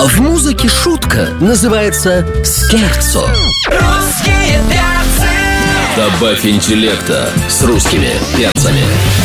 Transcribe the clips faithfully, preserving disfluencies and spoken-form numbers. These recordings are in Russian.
В музыке шутка называется скерцо. Русские перцы. Добавь интеллекта с русскими перцами.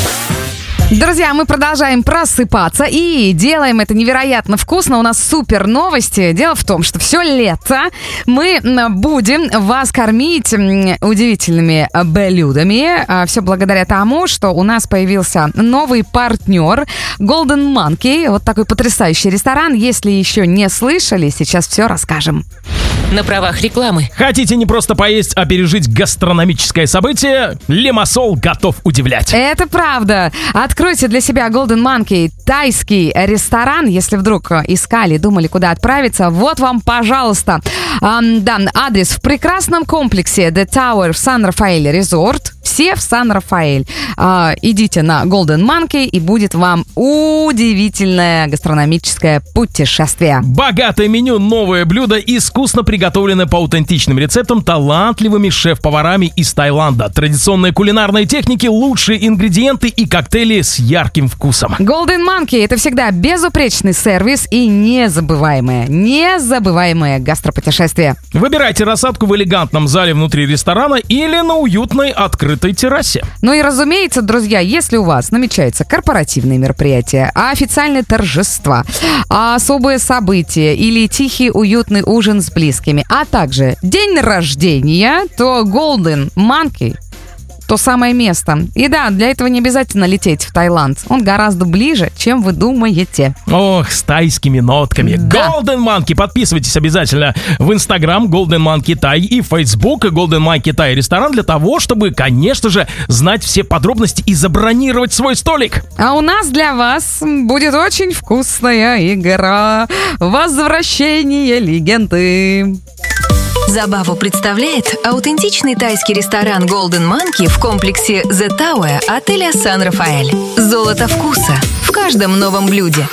Друзья, мы продолжаем просыпаться и делаем это невероятно вкусно. У нас супер новости. Дело в том, что все лето мы будем вас кормить удивительными блюдами. Все благодаря тому, что у нас появился новый партнер Golden Monkey. Вот такой потрясающий ресторан. Если еще не слышали, сейчас все расскажем. На правах рекламы. Хотите не просто поесть, а пережить гастрономическое событие? Лимассол готов удивлять. Это правда. Откройте для себя Golden Monkey тайский ресторан. Если вдруг искали, думали, куда отправиться, вот вам, пожалуйста. Эм, да, адрес в прекрасном комплексе The Tower в Сан-Рафаэль Resort. Все в Сан-Рафаэль. Э, идите на Golden Monkey, и будет вам удивительное гастрономическое путешествие. Богатое меню, новое блюдо, искусно приготовленное по аутентичным рецептам талантливыми шеф-поварами из Таиланда. Традиционные кулинарные техники, лучшие ингредиенты и коктейли с ярким вкусом. Golden Monkey — это всегда безупречный сервис и незабываемое, незабываемое гастропутешествие. Выбирайте рассадку в элегантном зале внутри ресторана или на уютной открытой террасе. Ну и разумеется, друзья, если у вас намечаются корпоративные мероприятия, официальные торжества, особые события или тихий уютный ужин с близкими, а также день рождения, то Golden Monkey — то самое место. И да, для этого не обязательно лететь в Таиланд. Он гораздо ближе, чем вы думаете. Ох, с тайскими нотками. Да. Golden Monkey. Подписывайтесь обязательно в Instagram Golden Monkey Thai и Facebook Golden Monkey Thai ресторан для того, чтобы, конечно же, знать все подробности и забронировать свой столик. А у нас для вас будет очень вкусная игра «Возвращение легенды». Забаву представляет аутентичный тайский ресторан Golden Monkey в комплексе The Tower отеля Сан-Рафаэль. Золото вкуса в каждом новом блюде.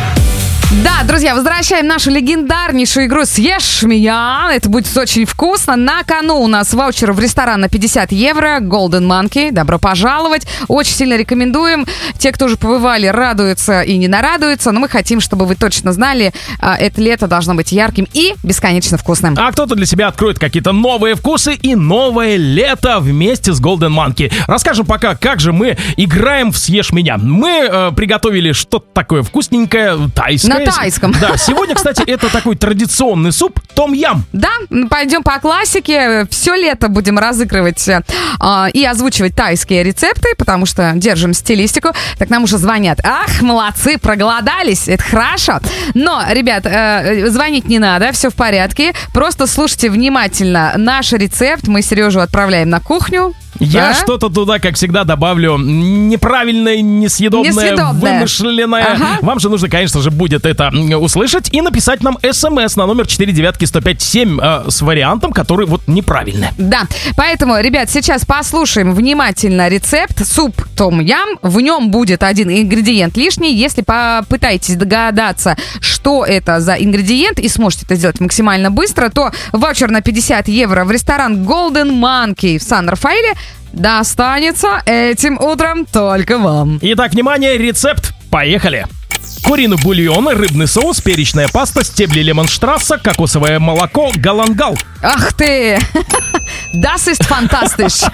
Да, друзья, возвращаем нашу легендарнейшую игру «Съешь меня». Это будет очень вкусно. На кону у нас ваучер в ресторан на пятьдесят евро. Golden Monkey. Добро пожаловать. Очень сильно рекомендуем. Те, кто уже побывали, радуются и не нарадуются. Но мы хотим, чтобы вы точно знали, это лето должно быть ярким и бесконечно вкусным. А кто-то для себя откроет какие-то новые вкусы и новое лето вместе с Golden Monkey. Расскажем пока, как же мы играем в «Съешь меня». Мы э, приготовили что-то такое вкусненькое, тайское. На тайском. Да, сегодня, кстати, это такой традиционный суп том-ям. Да, пойдем по классике. Все лето будем разыгрывать э, и озвучивать тайские рецепты, потому что держим стилистику. Так нам уже звонят. Ах, молодцы, проголодались. Это хорошо. Но, ребят, э, звонить не надо, все в порядке. Просто слушайте внимательно наш рецепт. Мы Сережу отправляем на кухню. Я да? что-то туда, как всегда, добавлю неправильное, несъедобное, несъедобное. вымышленное. Ага. Вам же нужно, конечно же, будет это услышать и написать нам смс на номер четыре девятки сто пять семь э, с вариантом, который вот неправильный. Да, поэтому, ребят, сейчас послушаем внимательно рецепт. Суп том-ям. В нем будет один ингредиент лишний. Если попытаетесь догадаться, что это за ингредиент, и сможете это сделать максимально быстро, то ваучер на пятьдесят евро в ресторан Golden Monkey в Сан-Рафаэле достанется этим утром только вам. Итак, внимание, рецепт. Поехали. Куриный бульон, рыбный соус, перечная паста, стебли лемонштрасса, кокосовое молоко, галангал. Ах ты! Das ist fantastisch!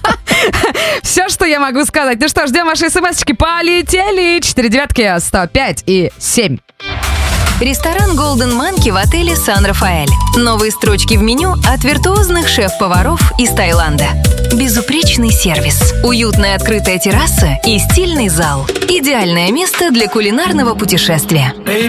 Все, что я могу сказать. Ну что, ждем ваши смс-очки. Полетели! четыре девятки сто пять и семь. Ресторан Golden Monkey в отеле Сан-Рафаэль. Новые строчки в меню от виртуозных шеф-поваров из Таиланда. Безупречный сервис, уютная открытая терраса и стильный зал. Идеальное место для кулинарного путешествия.